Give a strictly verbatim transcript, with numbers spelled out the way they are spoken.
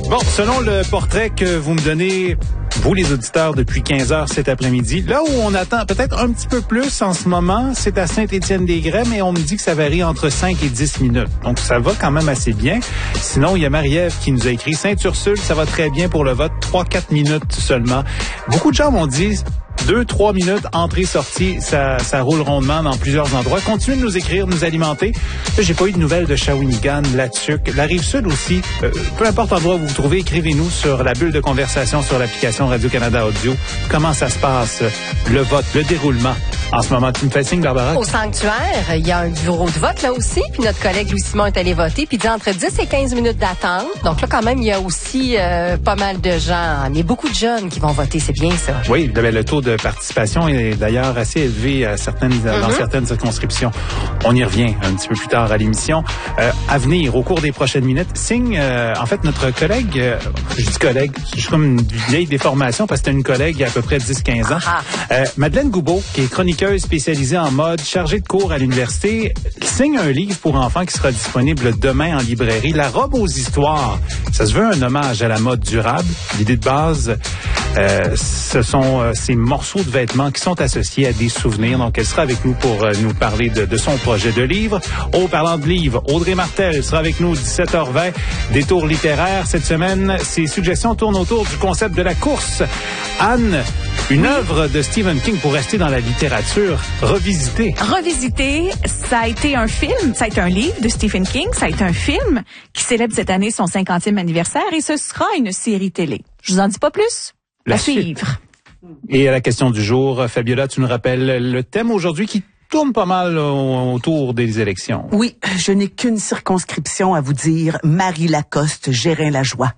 Bon, selon le portrait que vous me donnez, vous les auditeurs, depuis quinze heures cet après-midi, là où on attend peut-être un petit peu plus en ce moment, c'est à Saint-Étienne-des-Grès, mais on me dit que ça varie entre cinq et dix minutes. Donc, ça va quand même assez bien. Sinon, il y a Marie-Ève qui nous a écrit Saint-Ursule, ça va très bien pour le vote, trois quatre minutes seulement. Beaucoup de gens m'ont dit deux trois minutes, entrée-sortie, ça, ça roule rondement dans plusieurs endroits. Continuez de nous écrire, de nous alimenter. Là, j'ai pas eu de nouvelles de Shawinigan, Latchuk, la Rive-Sud aussi. Euh, peu importe l'endroit où vous vous trouvez, écrivez-nous sur la bulle de conversation sur l'application Radio-Canada Audio. Comment ça se passe, le vote, le déroulement en ce moment? Tu me fais signe, Barbara? Au sanctuaire, il y a un bureau de vote là aussi, puis notre collègue Louis-Simon est allé voter, puis il dit entre dix et quinze minutes d'attente. Donc là, quand même, il y a aussi euh, pas mal de gens, mais beaucoup de jeunes qui vont voter, c'est bien ça. Oui, le taux de participation est d'ailleurs assez élevé à certaines, mm-hmm. dans certaines circonscriptions. On y revient un petit peu plus tard à l'émission. Euh, à venir, au cours des prochaines minutes, signe, euh, en fait, notre collègue, euh, je dis collègue, je suis comme une vieille déformation parce que c'est une collègue il y a à peu près dix quinze ans, euh, Madeleine Goubeau, qui est chroniqueuse spécialisée en mode, chargée de cours à l'université, signe un livre pour enfants qui sera disponible demain en librairie, La robe aux histoires. Ça se veut un hommage à la mode durable. L'idée de base, euh, ce sont euh, ces morceaux de vêtements qui sont associés à des souvenirs. Donc, elle sera avec nous pour euh, nous parler de, de son projet de livre. Oh, parlant de livre, Audrey Martel sera avec nous dix-sept heures vingt. Détour littéraire. Cette semaine, ses suggestions tournent autour du concept de la course. Anne, une oui. œuvre de Stephen King pour rester dans la littérature, revisitée. Revisité, ça a été un film, ça a été un livre de Stephen King, ça a été un film qui célèbre cette année son cinquantième anniversaire et ce sera une série télé. Je vous en dis pas plus. La à suivre. Et à la question du jour, Fabiola, tu nous rappelles le thème aujourd'hui qui tourne pas mal autour des élections. Oui, je n'ai qu'une circonscription à vous dire, Marie Lacoste, Gérin-Lajoie.